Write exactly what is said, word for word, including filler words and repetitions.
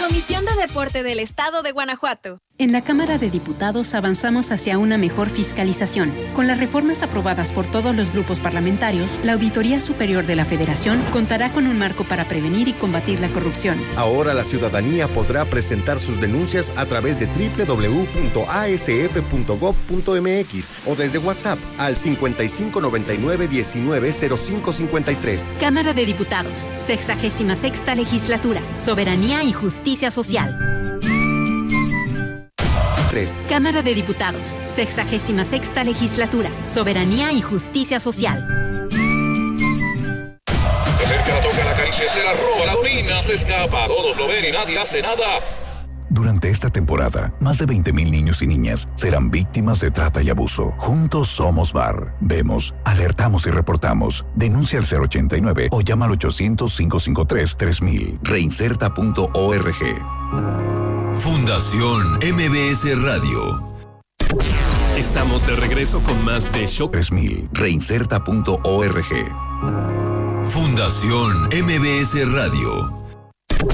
Comisión de Deporte del Estado de Guanajuato. En la Cámara de Diputados avanzamos hacia una mejor fiscalización. Con las reformas aprobadas por todos los grupos parlamentarios, la Auditoría Superior de la Federación contará con un marco para prevenir y combatir la corrupción. Ahora la ciudadanía podrá presentar sus denuncias a través de doble u doble u doble u punto a s f punto gob punto m x o desde WhatsApp al cincuenta y cinco noventa y nueve diecinueve cero cinco cincuenta y tres. Cámara de Diputados, sexagésima sexta Legislatura, Soberanía y Justicia Social. tres. Cámara de Diputados, sexagésima sexta Legislatura, Soberanía y Justicia Social. De cerca la toca, la acaricia, se la roba, la orina, se escapa, todos lo ven y nadie hace nada. Durante esta temporada, más de veinte mil niños y niñas serán víctimas de trata y abuso. Juntos somos V A R. Vemos, alertamos y reportamos. Denuncia al cero ochenta y nueve o llama al ochocientos, cinco cinco tres, tres mil. Reinserta punto org. Fundación M B S Radio. Estamos de regreso con más de Shock tres mil. Reinserta punto org. Fundación M B S Radio.